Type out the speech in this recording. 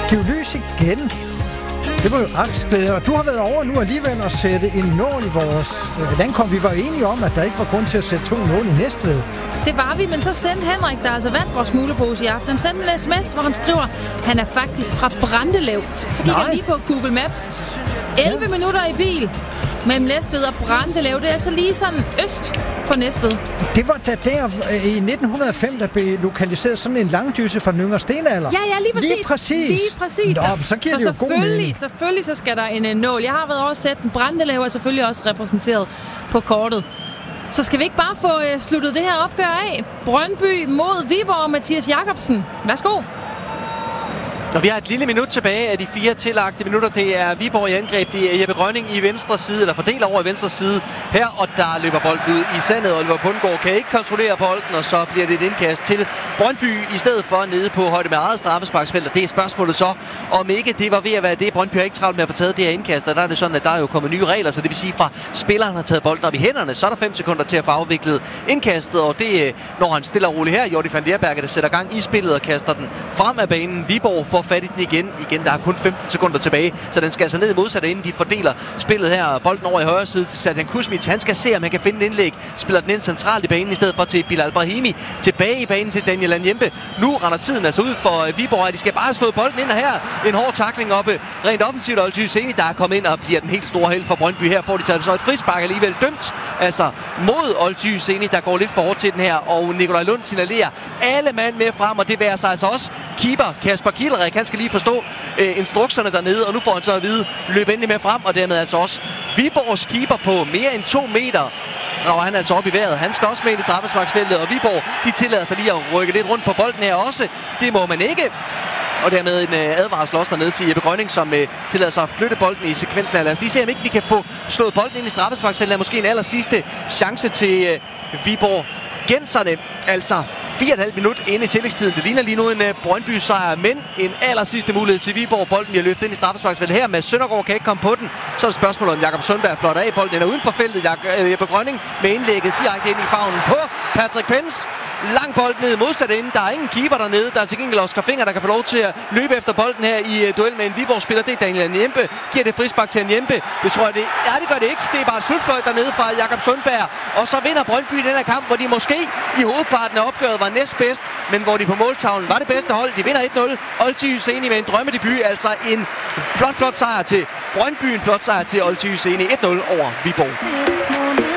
Giv lys igen. Det var jo angstglæde, og du har været over nu alligevel at sætte en nål i vores landkom. Vi var enige om, at der ikke var grund til at sætte 2 nål i Næstved. Det var vi, men så sendte Henrik, der altså vandt vores smuglerpose i aften, han sendte en sms, hvor han skriver, han er faktisk fra Brandelev. Så gik jeg lige på Google Maps. 11 minutter i bil mellem Næstved og Brandelev. Det er altså lige sådan øst for Næstved. Det var da der i 1905, der blev lokaliseret sådan en langdysse fra den yngre stenalder. Ja, lige præcis. Lige præcis. Nå, så giver det jo god mening. Selvfølgelig så skal der en nål. Jeg har været over at sætte den. Brandelev er selvfølgelig også repræsenteret på kortet. Så skal vi ikke bare få sluttet det her opgør af? Brøndby mod Viborg, Mathias Jakobsen. Værsgo. Og vi har et lille minut tilbage af de 4 tillagte minutter. Det er Viborg i angreb. Det er Jeppe Grønning i venstre side, eller fordeler over i venstre side her, og der løber bolden ud i sandet. Oliver Bundgaard kan ikke kontrollere bolden, og så bliver det et indkast til Brøndby i stedet for nede på højde med eget straffesparksfelt. Og det er spørgsmålet så, om ikke det var ved at være det. Brøndby har ikke travlt med at få taget det her indkast, og der er det sådan, at der er jo kommet nye regler, så det vil sige, fra spilleren har taget bolden op i hænderne, så er der 5 sekunder til at få afviklet indkastet, og det når han stiller roligt her. Jordi van Lerberg, der sætter gang i spillet og kaster den frem af banen. Viborg får fat i den igen. Der er kun 15 sekunder tilbage, så den skal altså ned i modsatte ende. De fordeler spillet her. Bolden over i højre side til Serdan Kuzmic. Han skal se, om han kan finde en indlæg. Spiller den ind centralt i banen i stedet for til Bilal Brahimi. Tilbage i banen til Daniel Anjempe. Nu render tiden altså ud for Viborg, at de skal bare slå bolden ind, og her en hård tackling oppe. Rent offensivt, Olty Hyseni, der er kommet ind og bliver den helt store held for Brøndby. Her får de så et frispark alligevel dømt. Altså mod Olty Hyseni, der går lidt for hårdt til den her. Og Nikolaj Lund signalerer alle mand med frem, og det værer sig altså også keeper Kasper Kielrik. Han skal lige forstå instrukserne dernede, og nu får han så at vide, løb endelig med frem, og dermed altså også Viborgs keeper på mere end 2 meter. Rager han altså op i vejret. Han skal også med i straffesparksfeltet, og Viborg, de tillader sig lige at rykke lidt rundt på bolden her også. Det må man ikke. Og dermed en advarsel også dernede til Jeppe Grønning, som tillader sig at flytte bolden i sekvensen. Lad os lige se, om ikke vi kan få slået bolden ind i straffesparksfeltet. Måske en aller sidste chance til Viborg. Genserne, altså 4,5 minut inde i tillægstiden. Det ligner lige nu en Brøndby-sejr, men en aller sidste mulighed til Viborg. Bolden bliver løftet ind i straffesparksfeltet her, med Søndergaard kan ikke komme på den. Så er det spørgsmålet om Jakob Sundberg flotter af. Bolden er uden for feltet. Jeppe Grønning med indlægget direkte ind i favnen på Patrick Pence. Lang bold ned modsat ende. Der er ingen keeper dernede. Der er til gengæld Oscar Finger, der kan få lov til at løbe efter bolden her i duel med en Viborg-spiller. Det er Daniel Anjempe. Giver det frispark til Anjempe. Det tror jeg det. Ja, det gør det ikke. Det er bare et slutfløjt dernede fra Jakob Sundberg. Og så vinder Brøndby den her kamp, hvor de måske i hovedparten af opgøret var næstbedst, men hvor de på måltavlen var det bedste hold. De vinder 1-0. Olty Hyseni med en drømmedebut. Altså en flot sejr til Brøndby. En flot sejr til Olty Hyseni. 1-0 over Viborg.